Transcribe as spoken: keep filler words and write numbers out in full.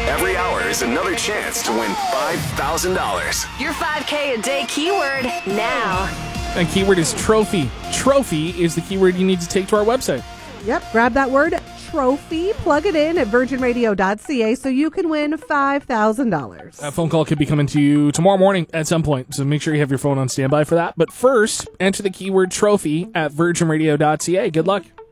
Every hour is another chance to win five thousand dollars. Your five K a day keyword now. And keyword is trophy. Trophy is the keyword you need to take to our website. Yep, grab that word trophy, plug it in at virgin radio dot c a so you can win five thousand dollars. That phone call could be coming to you tomorrow morning at some point, so make sure you have your phone on standby for that. But first, enter the keyword trophy at virgin radio dot c a. Good luck.